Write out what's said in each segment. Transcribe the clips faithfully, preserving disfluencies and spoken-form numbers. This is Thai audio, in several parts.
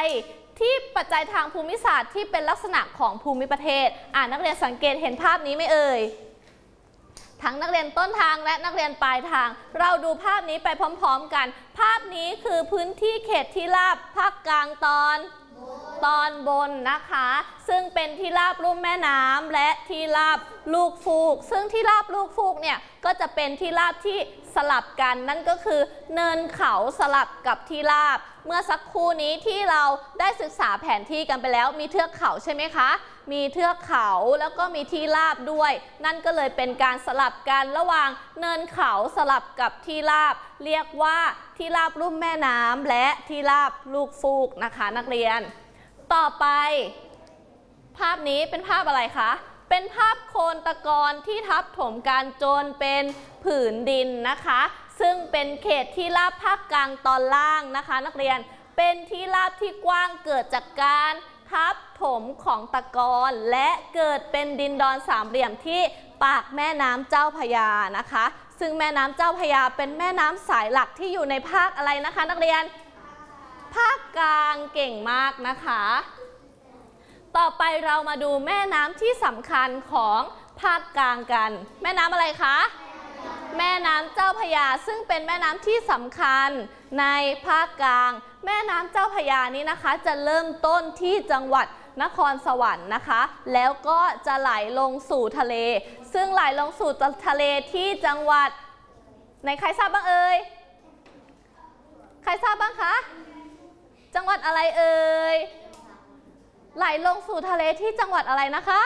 ที่ปัจจัยทางภูมิศาสตร์ที่เป็นลักษณะของภูมิประเทศอ่านักเรียนสังเกตเห็นภาพนี้ไหมเอ่ยทั้งนักเรียนต้นทางและนักเรียนปลายทางเราดูภาพนี้ไปพร้อมๆกันภาพนี้คือพื้นที่เขตที่ราบภาคกลางตอนตอนบนนะคะซึ่งเป็นที่ราบลุ่มแม่น้ำและที่ราบลูกฟูกซึ่งที่ราบลูกฟูกเนี่ยก็จะเป็นที่ราบที่สลับกันนั่นก็คือเนินเขาสลับกับที่ราบเมื่อสักครู่นี้ที่เราได้ศึกษาแผนที่กันไปแล้วมีเทือกเขาใช่ไหมคะมีเทือกเขาแล้วก็มีที่ราบด้วยนั่นก็เลยเป็นการสลับกันระหว่างเนินเขาสลับกับที่ราบเรียกว่าที่ราบลุ่มแม่น้ำและที่ราบลูกฟูกนะคะนักเรียนต่อไปภาพนี้เป็นภาพอะไรคะเป็นภาพโคลนตะกอนที่ทับถมกันจนเป็นผืนดินนะคะซึ่งเป็นเขตที่ราบภาคกลางตอนล่างนะคะนักเรียนเป็นที่ราบที่กว้างเกิดจากการทับถมของตะกอนและเกิดเป็นดินดอนสามเหลี่ยมที่ปากแม่น้ำเจ้าพระยานะคะซึ่งแม่น้ำเจ้าพระยาเป็นแม่น้ำสายหลักที่อยู่ในภาคอะไรนะคะนักเรียนภาคกลางเก่งมากนะคะต่อไปเรามาดูแม่น้ำที่สำคัญของภาคกลางกันแม่น้ำอะไรคะแม่น้ำเจ้าพระยาซึ่งเป็นแม่น้ำที่สำคัญในภาคกลางแม่น้ำเจ้าพระยานี้นะคะจะเริ่มต้นที่จังหวัดนครสวรรค์นะคะแล้วก็จะไหลลงสู่ทะเลซึ่งไหลลงสู่ทะเลที่จังหวัดไหนใครทราบบ้างเอ่ยใครทราบบ้างคะจังหวัดอะไรเอ่ยไหลลงสู่ทะเลที่จังหวัดอะไรนะคะ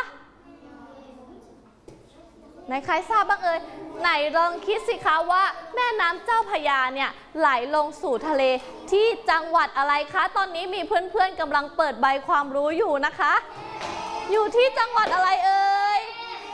ไหนใครทราบบ้างเอ่ยไหนลองคิดสิคะว่าแม่น้ำเจ้าพระยาเนี่ยไหลลงสู่ทะเลที่จังหวัดอะไรคะตอนนี้มีเพื่อนๆกำลังเปิดใบความรู้อยู่นะคะอยู่ที่จังหวัดอะไรเอ่ย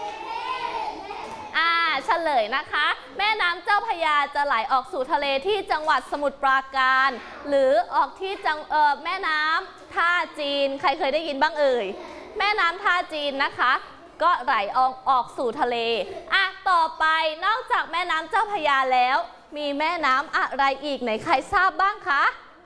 อ่าเฉลยนะคะแม่น้ำเจ้าพระยาจะไหลออกสู่ทะเลที่จังหวัดสมุทรปราการหรือออกที่จังเอ่อแม่น้ำท่าจีนใครเคยได้ยินบ้างเอ่ยแม่น้ำท่าจีนนะคะก็ไหลออกออกสู่ทะเลอ่ะต่อไปนอกจากแม่น้ำเจ้าพระยาแล้วมีแม่น้ำอะไรอีกไหนใครทราบบ้างคะ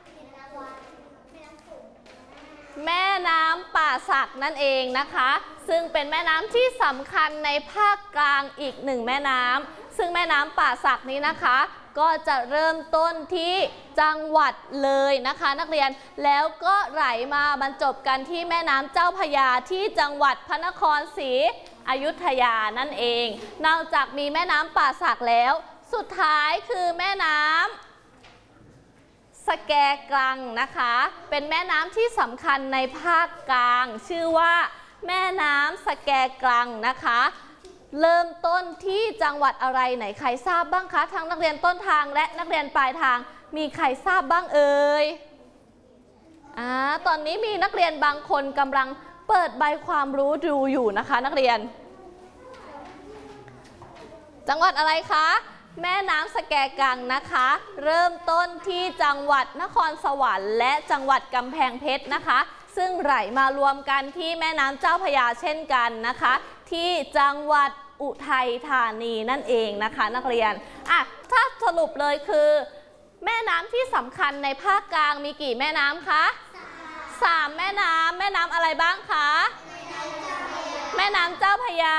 แม่น้ำป่าสักนั่นเองนะคะซึ่งเป็นแม่น้ำที่สำคัญในภาคกลางอีกหนึ่งแม่น้ำซึ่งแม่น้ำป่าสักนี้นะคะก็จะเริ่มต้นที่จังหวัดเลยนะคะนักเรียนแล้วก็ไหลมาบรรจบกันที่แม่น้ำเจ้าพระยาที่จังหวัดพระนครศรีอยุธยานั่นเองนอกจากมีแม่น้ำป่าสักแล้วสุดท้ายคือแม่น้ำสแกกรังนะคะเป็นแม่น้ำที่สำคัญในภาคกลางชื่อว่าแม่น้ำสแกกรังนะคะเริ่มต้นที่จังหวัดอะไรไหนใครทราบบ้างคะทั้งนักเรียนต้นทางและนักเรียนปลายทางมีใครทราบบ้างเอ่ยอ่าตอนนี้มีนักเรียนบางคนกำลังเปิดใบความรู้ดูอยู่นะคะนักเรียนจังหวัดอะไรคะแม่น้ำสแกกังนะคะเริ่มต้นที่จังหวัดนครสวรรค์และจังหวัดกำแพงเพชรนะคะซึ่งไหลมารวมกันที่แม่น้ำเจ้าพระยาเช่นกันนะคะที่จังหวัดอุทัยธานีนั่นเองนะคะนักเรียนอ่ะถ้าสรุปเลยคือแม่น้ำที่สำคัญในภาคกลางมีกี่แม่น้ำคะสามแม่น้ำแม่น้ำอะไรบ้างคะแม่น้ำเจ้าพระยา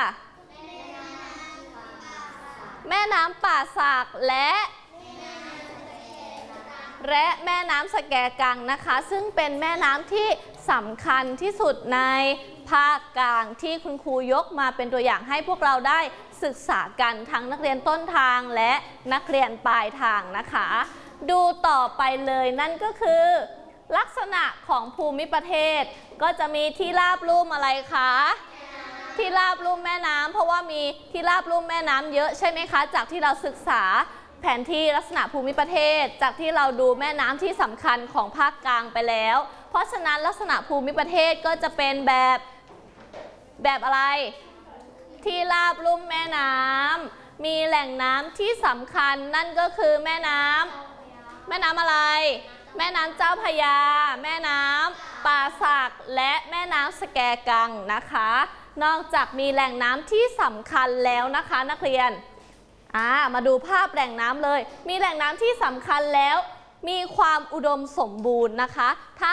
แม่น้ำป่าสักและและแม่น้ำสแกกังนะคะซึ่งเป็นแม่น้ำที่สำคัญที่สุดในภาคกลางที่คุณครูยกมาเป็นตัวอย่างให้พวกเราได้ศึกษากันทั้งนักเรียนต้นทางและนักเรียนปลายทางนะคะดูต่อไปเลยนั่นก็คือลักษณะของภูมิประเทศก็จะมีที่ราบลุ่มอะไรคะที่ราบลุ่มแม่น้ำเพราะว่ามีที่ราบลุ่มแม่น้ำเยอะใช่ไหมคะจากที่เราศึกษาแผนที่ลักษณะภูมิประเทศจากที่เราดูแม่น้ำที่สำคัญของภาคกลางไปแล้วเพราะฉะนั้นลักษณะภูมิประเทศก็จะเป็นแบบแบบอะไรที่ราบลุ่มแม่น้ำมีแหล่งน้ำที่สำคัญนั่นก็คือแม่น้ำแม่น้ำอะไรแม่น้ำเจ้าพระยาแม่น้ำป่าสักและแม่น้ำสแกกังนะคะนอกจากมีแหล่งน้ำที่สำคัญแล้วนะคะนักเรียนอ่ามาดูภาพแหล่งน้ำเลยมีแหล่งน้ำที่สำคัญแล้วมีความอุดมสมบูรณ์นะคะถ้า